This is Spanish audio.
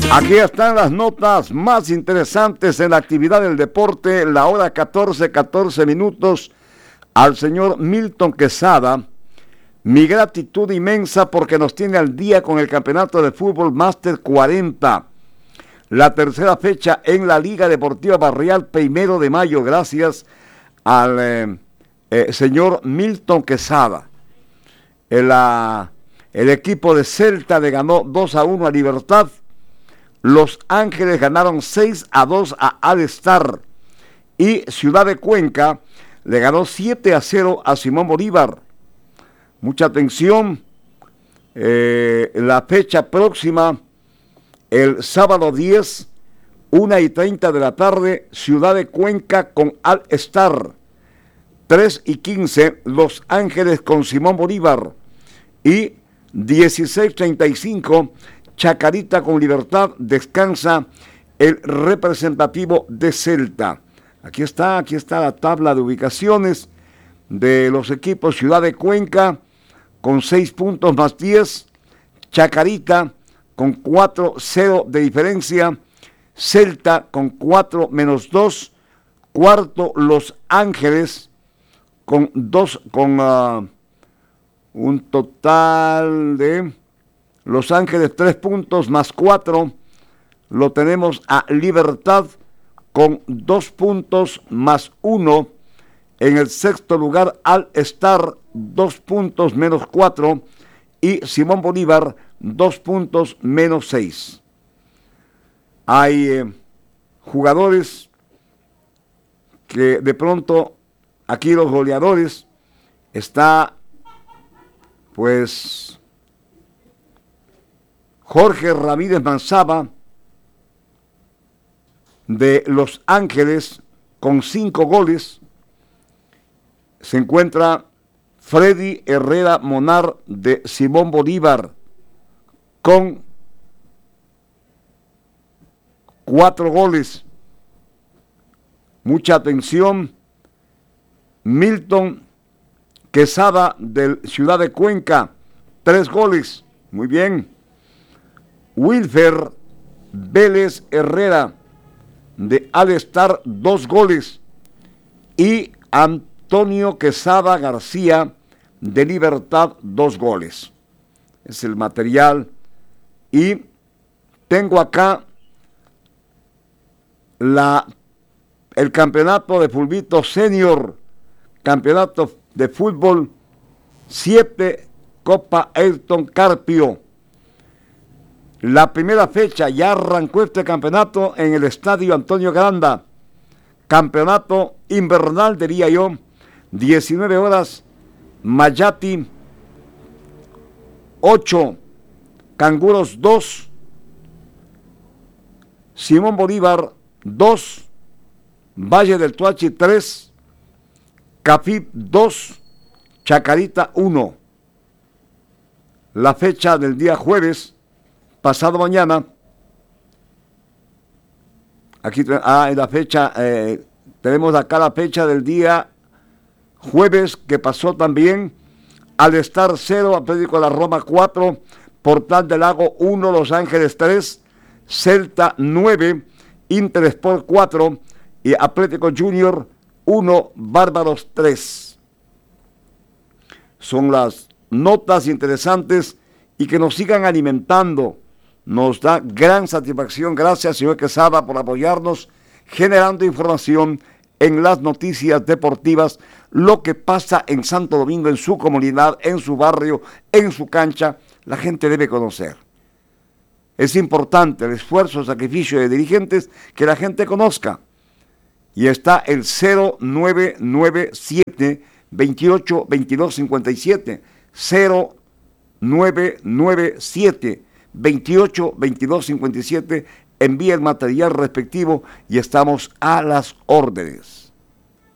Aquí están las notas más interesantes en la actividad del deporte, la hora 14 minutos. Al señor Milton Quesada, mi gratitud inmensa porque nos tiene al día con el campeonato de fútbol Máster 40. La tercera fecha en la Liga Deportiva Barrial, 1 de mayo, gracias al señor Milton Quesada. El equipo de Celta le ganó 2-1 a Libertad. Los Ángeles ganaron 6-2 a All Star. Y Ciudad de Cuenca le ganó 7-0 a Simón Bolívar. Mucha atención. La fecha próxima, el sábado 10, 1:30 de la tarde, Ciudad de Cuenca con All Star. 3:15, Los Ángeles con Simón Bolívar. Y 16:35, Chacarita con Libertad. Descansa el representativo de Celta. Aquí está la tabla de ubicaciones de los equipos. Ciudad de Cuenca con 6 puntos más 10. Chacarita con 4-0 de diferencia. Celta con 4 menos 2. Cuarto, Los Ángeles con un total de Los Ángeles 3 puntos más 4. Lo tenemos a Libertad con 2 puntos más 1. En el sexto lugar, All Star, 2 puntos menos 4. Y Simón Bolívar, 2 puntos menos 6. Hay jugadores que de pronto, aquí los goleadores, está pues Jorge Ramírez Manzaba de Los Ángeles con 5 goles. Se encuentra Freddy Herrera Monar de Simón Bolívar con 4 goles. Mucha atención. Milton Quesada del Ciudad de Cuenca, 3 goles. Muy bien. Wilfer Vélez Herrera de All Star, 2 goles. Y Antonio Quesada García de Libertad, 2 goles. Es el material. Y tengo acá el campeonato de Fulvito Senior, campeonato de fútbol 7, Copa Ayrton Carpio. La primera fecha ya arrancó este campeonato en el estadio Antonio Granda. Campeonato invernal, diría yo. 19 horas, Mayati 8, Canguros 2, Simón Bolívar 2, Valle del Tuachi 3, Cafib 2, Chacarita 1. La fecha del día jueves, pasado mañana. Aquí en la fecha, tenemos acá la fecha del día jueves que pasó también. All Star 0, Atlético de la Roma 4, Portal del Lago 1, Los Ángeles 3, Celta 9, Intersport 4 y Atlético Junior 1, Bárbaros 3. Son las notas interesantes y que nos sigan alimentando. Nos da gran satisfacción. Gracias, señor Quesada, por apoyarnos, generando información en las noticias deportivas, lo que pasa en Santo Domingo, en su comunidad, en su barrio, en su cancha. La gente debe conocer. Es importante el esfuerzo, el sacrificio de dirigentes que la gente conozca. Y está el 0997 28 22 57, 0997 28 22 57. Envía el material respectivo y estamos a las órdenes.